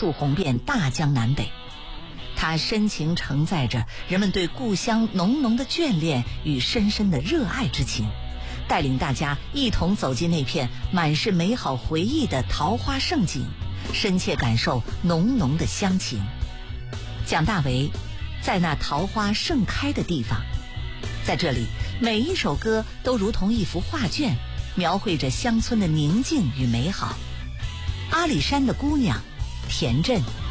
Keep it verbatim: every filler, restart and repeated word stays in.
速红遍大江南北。它深情承载着人们对故乡浓浓的眷恋与深深的热爱之情，带领大家一同走进那片满是美好回忆的桃花盛景，深切感受浓浓的乡情。蒋大为在那桃花盛开的地方，在这里每一首歌都如同一幅画卷，描绘着乡村的宁静与美好。阿里山的姑娘，田震。